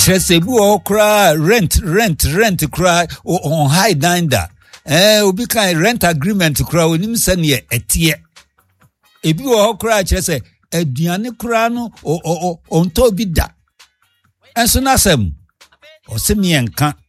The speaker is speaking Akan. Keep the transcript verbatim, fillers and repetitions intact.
Chese bi o kra rent rent rent kra on high danda. Eh obi kan rent agreement kra onim se ne etie. Ebi o kra chese aduane kra no o o onto bi da. Enso nasem o se me enka